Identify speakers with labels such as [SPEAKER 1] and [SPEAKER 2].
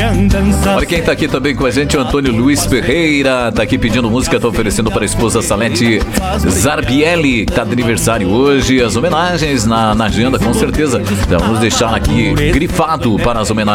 [SPEAKER 1] Olha quem tá aqui também com a gente, o Antônio Luiz Ferreira. Tá aqui pedindo música, tá oferecendo para a esposa Salete Zarbielli, que tá de aniversário hoje. As homenagens na agenda, com certeza. Vamos deixar aqui grifado para as homenagens.